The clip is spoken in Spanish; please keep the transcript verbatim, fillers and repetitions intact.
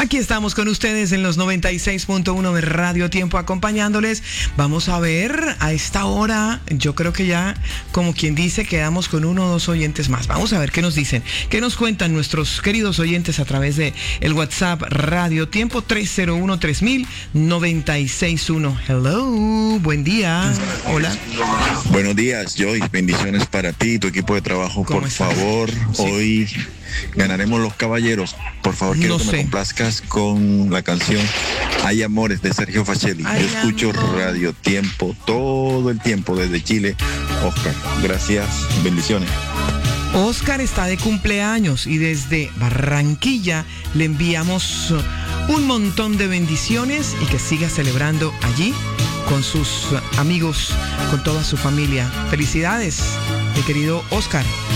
Aquí estamos con ustedes en los noventa y seis punto uno de Radio Tiempo acompañándoles. Vamos a ver a esta hora, yo creo que ya, como quien dice, quedamos con uno o dos oyentes más. Vamos a ver qué nos dicen, qué nos cuentan nuestros queridos oyentes a través de el WhatsApp Radio Tiempo tres cero uno tres mil noventa y seis uno. Hello, buen día. Hola. Buenos días, Joy. Bendiciones para ti y tu equipo de trabajo. Por estás? favor, Sí. hoy ganaremos los caballeros. Por favor, quiero No que sé. me complazcas con la canción Hay Amores de Sergio Facelli. Hay Yo escucho amor. Radio Tiempo todo el tiempo desde Chile. Oscar, gracias, bendiciones. Oscar está de cumpleaños y desde Barranquilla le enviamos un montón de bendiciones y que siga celebrando allí con sus amigos, con toda su familia. Felicidades, mi querido Oscar.